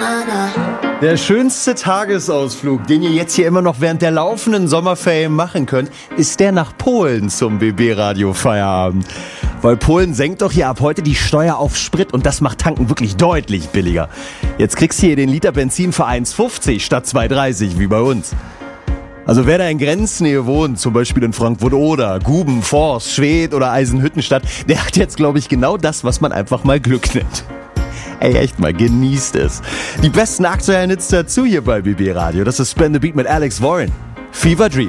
Der schönste Tagesausflug, den ihr jetzt hier immer noch während der laufenden Sommerferien machen könnt, ist der nach Polen zum BB-Radio-Feierabend. Weil Polen senkt doch hier ab heute die Steuer auf Sprit und das macht Tanken wirklich deutlich billiger. Jetzt kriegst du hier den Liter Benzin für 1,50 statt 2,30 wie bei uns. Also wer da in Grenznähe wohnt, zum Beispiel in Frankfurt-Oder, Guben, Forst, Schwedt oder Eisenhüttenstadt, der hat jetzt, glaube ich, genau das, was man einfach mal Glück nennt. Ey, echt mal, genießt es. Die besten aktuellen Hits dazu hier bei BB Radio. Das ist Spin the Beat mit Alex Warren. Fever Dream.